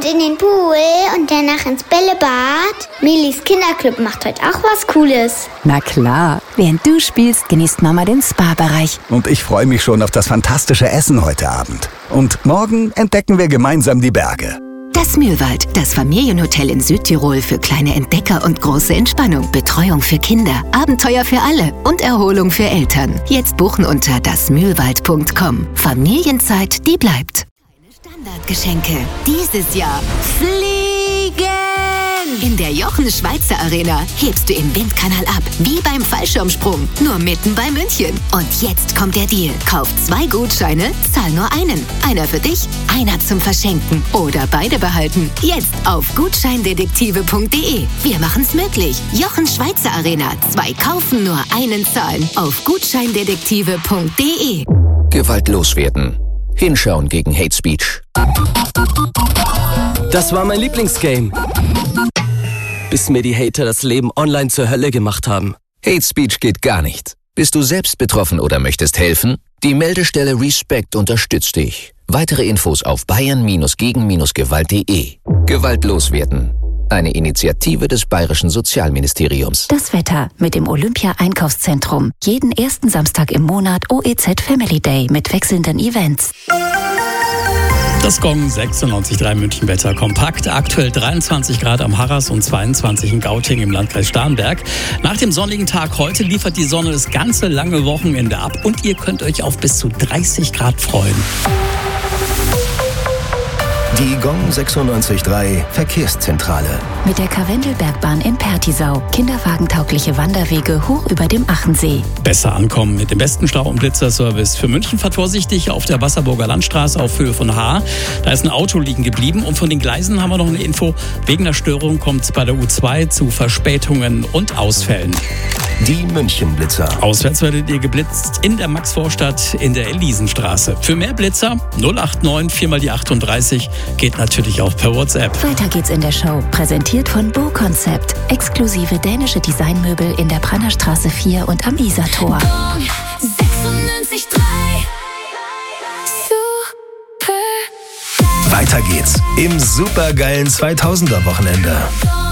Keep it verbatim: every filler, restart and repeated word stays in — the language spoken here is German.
Und in den Pool und danach ins Bällebad. Milis Kinderclub macht heute auch was Cooles. Na klar, während du spielst, genießt Mama den Spa-Bereich. Und ich freue mich schon auf das fantastische Essen heute Abend. Und morgen entdecken wir gemeinsam die Berge. Das Mühlwald, das Familienhotel in Südtirol für kleine Entdecker und große Entspannung. Betreuung für Kinder, Abenteuer für alle und Erholung für Eltern. Jetzt buchen unter das mühlwald punkt com. Familienzeit, die bleibt. Keine Standardgeschenke. Dieses Jahr fliegen! In der Jochen Schweizer Arena hebst du im Windkanal ab, wie beim Fallschirmsprung, nur mitten bei München. Und jetzt kommt der Deal. Kauf zwei Gutscheine, zahl nur einen. Einer für dich, einer zum Verschenken oder beide behalten. Jetzt auf gutscheindetektive punkt de. Wir machen's möglich. Jochen Schweizer Arena. Zwei kaufen, nur einen zahlen. Auf gutscheindetektive punkt de. Gewalt loswerden. Hinschauen gegen Hate Speech. Das war mein Lieblingsgame. Bis mir die Hater das Leben online zur Hölle gemacht haben. Hate Speech geht gar nicht. Bist du selbst betroffen oder möchtest helfen? Die Meldestelle Respect unterstützt dich. Weitere Infos auf bayern gegen gewalt punkt de. Gewalt loswerden. Eine Initiative des Bayerischen Sozialministeriums. Das Wetter mit dem Olympia-Einkaufszentrum. Jeden ersten Samstag im Monat O E Z Family Day mit wechselnden Events. Das Gong sechsundneunzig Komma drei München Wetter kompakt. Aktuell dreiundzwanzig Grad am Harras und zweiundzwanzig in Gauting im Landkreis Starnberg. Nach dem sonnigen Tag heute liefert die Sonne das ganze lange Wochenende ab und ihr könnt euch auf bis zu dreißig Grad freuen. Die Gong sechsundneunzig Komma drei Verkehrszentrale. Mit der Karwendelbergbahn in Pertisau. Kinderwagentaugliche Wanderwege hoch über dem Achensee. Besser ankommen mit dem besten Stau- und Blitzerservice. Für München fahrt vorsichtig auf der Wasserburger Landstraße auf Höhe von Haar. Da ist ein Auto liegen geblieben. Und von den Gleisen haben wir noch eine Info. Wegen der Störung kommt es bei der U zwei zu Verspätungen und Ausfällen. Die München-Blitzer. Auswärts werdet ihr geblitzt in der Maxvorstadt in der Elisenstraße. Für mehr Blitzer null acht neun vier mal die achtunddreißig. Geht natürlich auch per WhatsApp. Weiter geht's in der Show. Präsentiert von Bo Concept. Exklusive dänische Designmöbel in der Brannerstraße vier und am Isartor. sechsundneunzig Komma drei Super. Weiter geht's im supergeilen zweitausender Wochenende.